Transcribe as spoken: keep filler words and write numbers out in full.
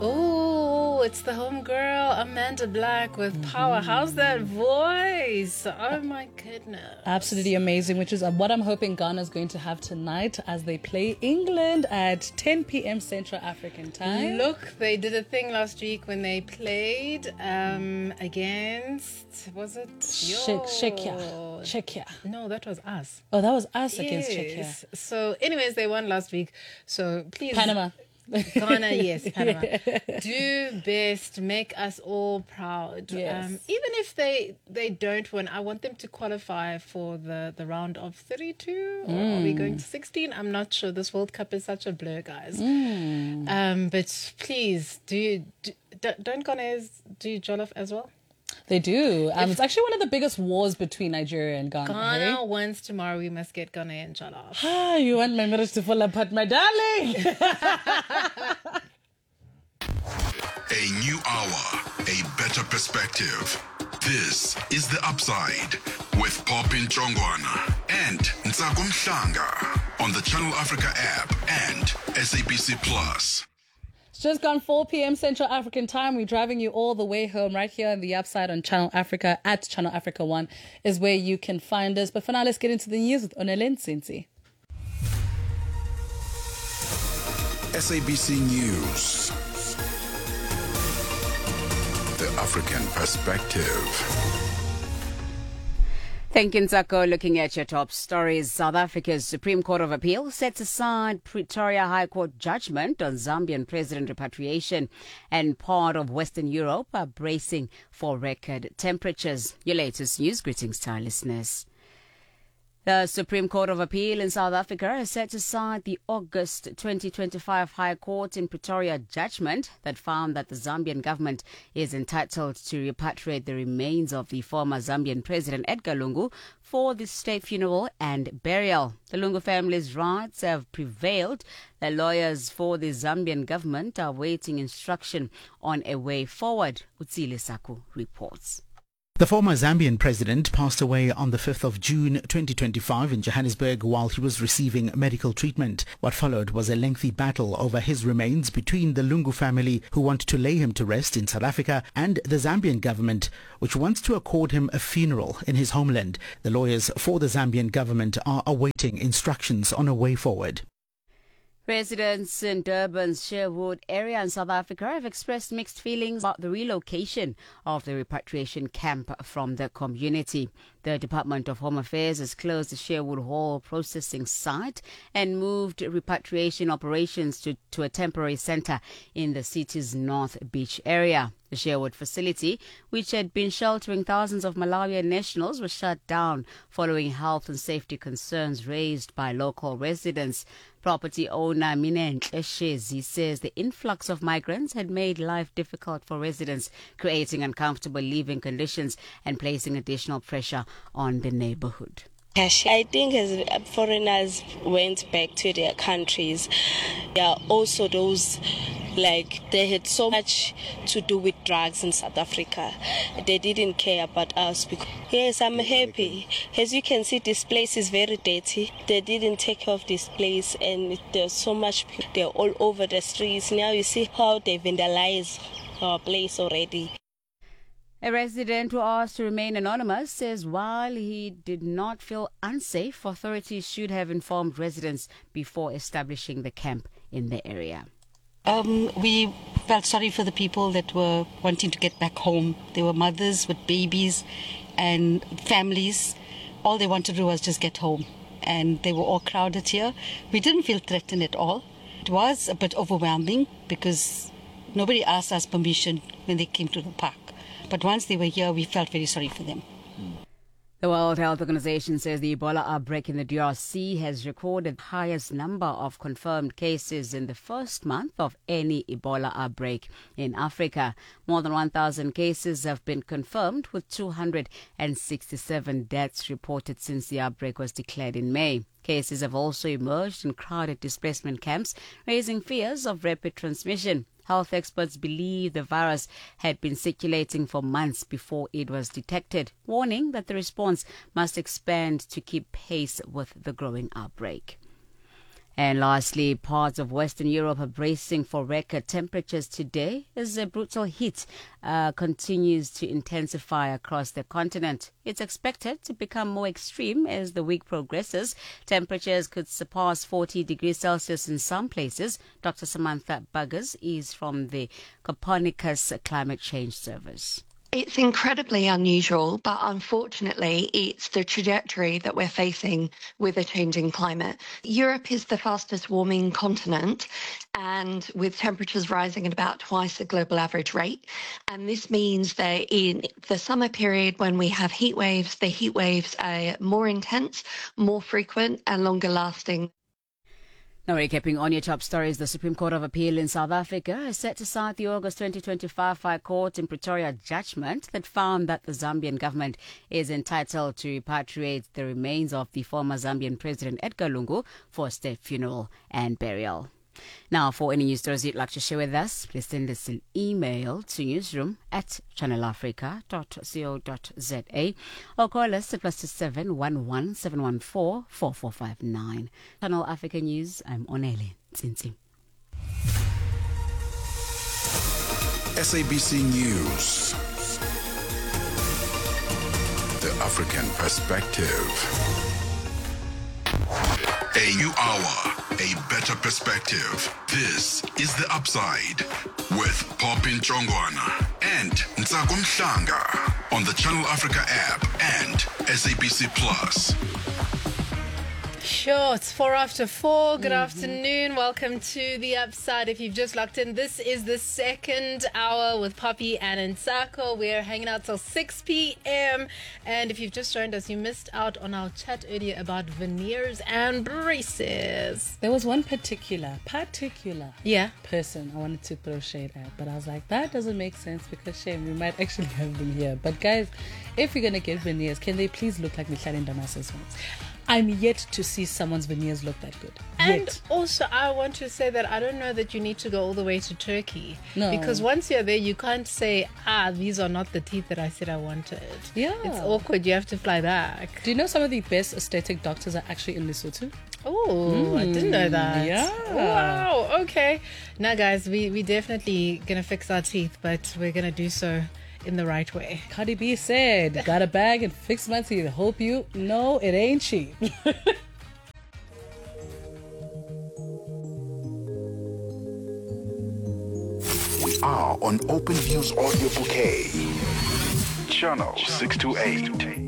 Oh, it's the homegirl Amanda Black with Power. How's that voice? Oh my goodness. Absolutely amazing, which is what I'm hoping Ghana is going to have tonight as they play England at ten p.m. Central African time. Look, they did a thing last week when they played um, against, was it? Czech- Czechia. Czechia. No, that was us. Oh, that was us against Czechia. Yes. So anyways, they won last week. So please. Panama. Ghana, yes, Panama. Do best, make us all proud. Yes. Um, even if they they don't win, I want them to qualify for the, the round of thirty-two. Or Mm. are we going to sixteen? I'm not sure. This World Cup is such a blur, guys. Mm. Um, but please, do you do, don't Ghanaians do jollof as well? They do. Um, it's actually one of the biggest wars between Nigeria and Ghana. Ghana hey? wins tomorrow. We must get Ghanaian jollof. Ah, you want my marriage to fall apart, my darling. A new hour, a better perspective. This is The Upside with Popin Chongwana and Ntsako Mhlanga on the Channel Africa app and S A B C Plus. It's just gone four p.m. Central African time. We're driving you all the way home right here on The Upside on Channel Africa at Channel Africa one is where you can find us. But for now, let's get into the news with Onelen Sinsi. S A B C News. The African Perspective. Thank you, Ntsako. Looking at your top stories, South Africa's Supreme Court of Appeal sets aside Pretoria High Court judgment on Zambian president repatriation, and part of Western Europe are bracing for record temperatures. Your latest news. Greetings to our listeners. The Supreme Court of Appeal in South Africa has set aside the August twenty twenty-five High Court in Pretoria judgment that found that the Zambian government is entitled to repatriate the remains of the former Zambian President Edgar Lungu for the state funeral and burial. The Lungu family's rights have prevailed. The lawyers for the Zambian government are waiting instruction on a way forward. Utsile Saku reports. The former Zambian president passed away on the fifth of June twenty twenty-five in Johannesburg while he was receiving medical treatment. What followed was a lengthy battle over his remains between the Lungu family, who want to lay him to rest in South Africa, and the Zambian government, which wants to accord him a funeral in his homeland. The lawyers for the Zambian government are awaiting instructions on a way forward. Residents in Durban's Sherwood area in South Africa have expressed mixed feelings about the relocation of the repatriation camp from the community. The Department of Home Affairs has closed the Sherwood Hall processing site and moved repatriation operations to, to a temporary center in the city's North Beach area. The Sherwood facility, which had been sheltering thousands of Malawian nationals, was shut down following health and safety concerns raised by local residents. Property owner Minenhle Shezi says the influx of migrants had made life difficult for residents, creating uncomfortable living conditions and placing additional pressure on the neighborhood. I think as foreigners went back to their countries, there are also those, like, they had so much to do with drugs in South Africa. They didn't care about us. Because, yes, I'm happy. As you can see, this place is very dirty. They didn't take care of this place, and there's so much, they're all over the streets. Now you see how they vandalize our place already. A resident who asked to remain anonymous says while he did not feel unsafe, authorities should have informed residents before establishing the camp in the area. Um, we felt sorry for the people that were wanting to get back home. There were mothers with babies and families. All they wanted to do was just get home. And they were all crowded here. We didn't feel threatened at all. It was a bit overwhelming because nobody asked us permission when they came to the park. But once they were here, we felt very sorry for them. The World Health Organization says the Ebola outbreak in the D R C has recorded the highest number of confirmed cases in the first month of any Ebola outbreak in Africa. More than one thousand cases have been confirmed, with two hundred sixty-seven deaths reported since the outbreak was declared in May. Cases have also emerged in crowded displacement camps, raising fears of rapid transmission. Health experts believe the virus had been circulating for months before it was detected, warning that the response must expand to keep pace with the growing outbreak. And lastly, parts of Western Europe are bracing for record temperatures today as the brutal heat uh, continues to intensify across the continent. It's expected to become more extreme as the week progresses. Temperatures could surpass forty degrees Celsius in some places. Doctor Samantha Buggers is from the Copernicus Climate Change Service. It's incredibly unusual, but unfortunately, it's the trajectory that we're facing with a changing climate. Europe is the fastest warming continent, and with temperatures rising at about twice the global average rate. And this means that in the summer period, when we have heat waves, the heat waves are more intense, more frequent, and longer lasting. Now, recapping on your top stories, the Supreme Court of Appeal in South Africa has set aside the August twenty twenty-five High Court in Pretoria judgment that found that the Zambian government is entitled to repatriate the remains of the former Zambian President Edgar Lungu for state funeral and burial. Now, for any news stories you'd like to share with us, please send us an email to newsroom at channel africa dot co dot za or call us at plus two seven one one seven one four four four five nine. Channel Africa News, I'm Onele Tsinzi. S A B C News. The African Perspective. A new hour, a better perspective. This is The Upside with Popin Chongwana and Ntsako Mhlanga on the Channel Africa app and S A B C Plus. Sure, it's four after four. Good mm-hmm. afternoon. Welcome to The Upside. If you've just locked in, this is the second hour with Poppy and Ntsako. We're hanging out till six p.m. And if you've just joined us, you missed out on our chat earlier about veneers and braces. There was one particular, particular yeah. person I wanted to throw shade at, but I was like, that doesn't make sense because shame, we might actually have them here. But guys, if you're going to get veneers, can they please look like Michelin Damasis ones? I'm yet to see someone's veneers look that good. And yet. Also, I want to say that I don't know that you need to go all the way to Turkey. No. Because once you're there, you can't say, ah, these are not the teeth that I said I wanted. Yeah. It's awkward. You have to fly back. Do you know some of the best aesthetic doctors are actually in Lesotho? Oh, mm, I didn't know that. Yeah. Wow. Okay. Now, guys, we, we definitely going to fix our teeth, but we're going to do so in the right way. Cardi B said, got a bag and fix my teeth. Hope you know it ain't cheap. We are on Open Views Audio Bouquet. Channel six two eight.